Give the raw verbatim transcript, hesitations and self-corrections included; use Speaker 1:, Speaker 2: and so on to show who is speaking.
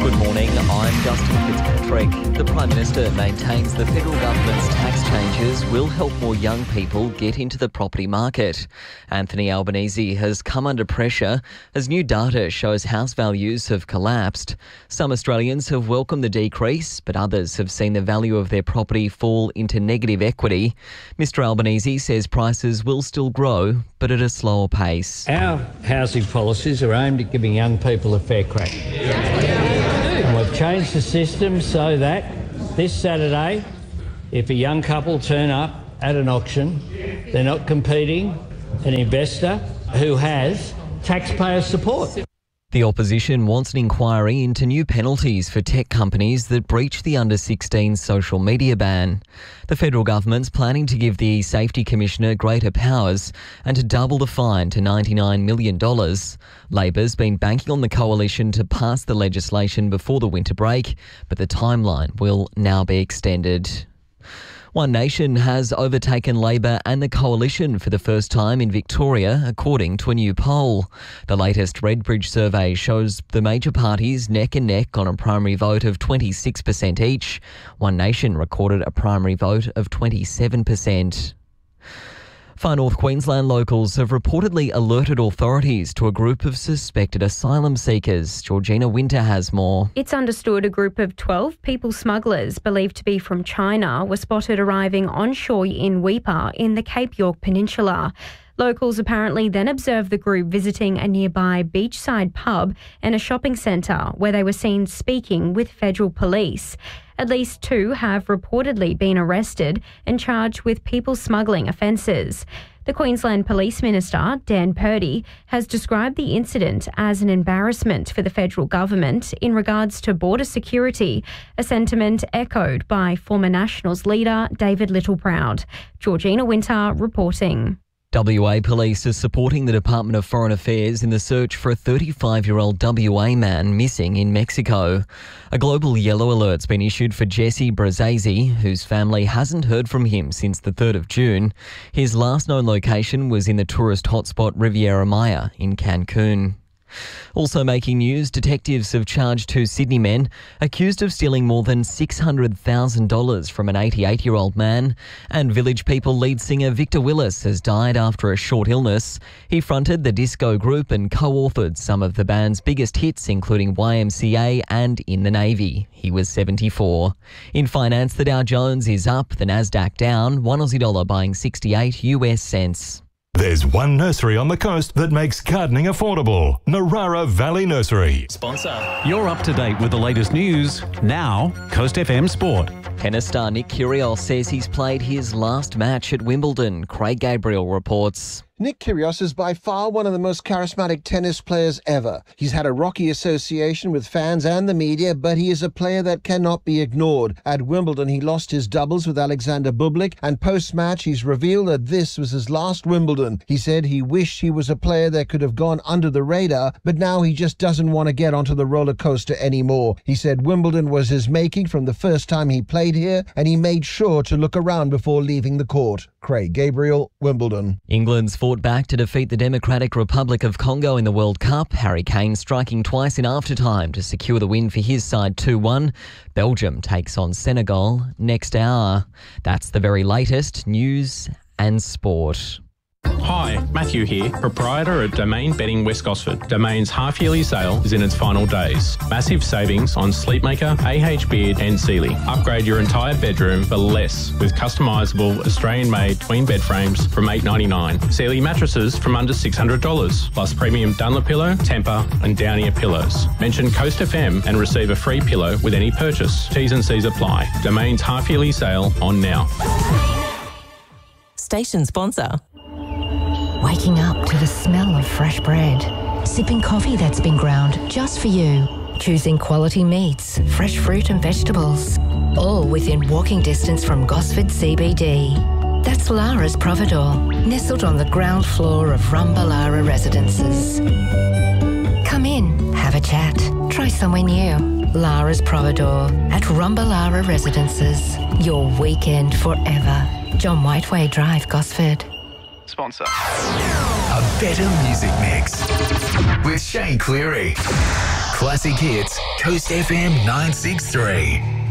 Speaker 1: Good morning, I'm Justin Fitzpatrick. The Prime Minister maintains the federal government's tax changes will help more young people get into the property market. Anthony Albanese has come under pressure as new data shows house values have collapsed. Some Australians have welcomed the decrease, but others have seen the value of their property fall into negative equity. Mister Albanese says prices will still grow, but at a slower pace.
Speaker 2: Our housing policies are aimed at giving young people a fair crack. And we've changed the system so that this Saturday, if a young couple turn up at an auction, they're not competing an investor who has taxpayer support.
Speaker 1: The opposition wants an inquiry into new penalties for tech companies that breach the under sixteen social media ban. The federal government's planning to give the Safety Commissioner greater powers and to double the fine to ninety-nine million dollars. Labor's been banking on the coalition to pass the legislation before the winter break, but the timeline will now be extended. One Nation has overtaken Labor and the Coalition for the first time in Victoria, according to a new poll. The latest Redbridge survey shows the major parties neck and neck on a primary vote of twenty-six percent each. One Nation recorded a primary vote of twenty-seven percent. Far North Queensland locals have reportedly alerted authorities to a group of suspected asylum seekers. Georgina Winter has more.
Speaker 3: It's understood a group of twelve people smugglers believed to be from China were spotted arriving on shore in Weipa in the Cape York Peninsula. Locals apparently then observed the group visiting a nearby beachside pub and a shopping centre where they were seen speaking with federal police. At least two have reportedly been arrested and charged with people smuggling offences. The Queensland Police Minister, Dan Purdy, has described the incident as an embarrassment for the federal government in regards to border security, a sentiment echoed by former Nationals leader David Littleproud. Georgina Winter reporting.
Speaker 1: W A Police are supporting the Department of Foreign Affairs in the search for a thirty-five-year-old W A man missing in Mexico. A global yellow alert's been issued for Jesse Brazzese, whose family hasn't heard from him since the third of June. His last known location was in the tourist hotspot Riviera Maya in Cancun. Also making news, detectives have charged two Sydney men accused of stealing more than six hundred thousand dollars from an eighty-eight-year-old man. And Village People lead singer Victor Willis has died after a short illness. He fronted the disco group and co-authored some of the band's biggest hits, including Y M C A and In the Navy. He was seventy-four. In finance, the Dow Jones is up, the Nasdaq down, one Aussie dollar buying sixty-eight U S cents.
Speaker 4: There's one nursery on the coast that makes gardening affordable. Narara Valley Nursery.
Speaker 5: Sponsor. You're up to date with the latest news. Now, Coast F M Sport.
Speaker 1: Tennis star Nick Kyrgios says he's played his last match at Wimbledon. Craig Gabriel reports.
Speaker 6: Nick Kyrgios is by far one of the most charismatic tennis players ever. He's had a rocky association with fans and the media, but he is a player that cannot be ignored. At Wimbledon, he lost his doubles with Alexander Bublik, and post-match, he's revealed that this was his last Wimbledon. He said he wished he was a player that could have gone under the radar, but now he just doesn't want to get onto the roller coaster anymore. He said Wimbledon was his making from the first time he played here, and he made sure to look around before leaving the court. Craig Gabriel, Wimbledon.
Speaker 1: England's fought back to defeat the Democratic Republic of Congo in the World Cup. Harry Kane striking twice in aftertime to secure the win for his side two one. Belgium takes on Senegal next hour. That's the very latest news and sport.
Speaker 7: Hi, Matthew here, proprietor at Domain Bedding West Gosford. Domain's half-yearly sale is in its final days. Massive savings on Sleepmaker, A H Beard and Sealy. Upgrade your entire bedroom for less with customisable Australian-made twin bed frames from eight dollars ninety-nine. Sealy mattresses from under six hundred dollars, plus premium Dunlop-Pillow, Tempur and Downier pillows. Mention Coast F M and receive a free pillow with any purchase. T's and C's apply. Domain's half-yearly sale on now.
Speaker 8: Station sponsor. Waking up to the smell of fresh bread. Sipping coffee that's been ground just for you. Choosing quality meats, fresh fruit and vegetables. All within walking distance from Gosford C B D. That's Lara's Providore, nestled on the ground floor of Rumbalara Residences. Come in, have a chat, try somewhere new. Lara's Providore at Rumbalara Residences. Your weekend forever. John Whiteway Drive, Gosford.
Speaker 9: Sponsor. A better music mix with Shane Cleary. Classic Hits, Coast F M nine six three.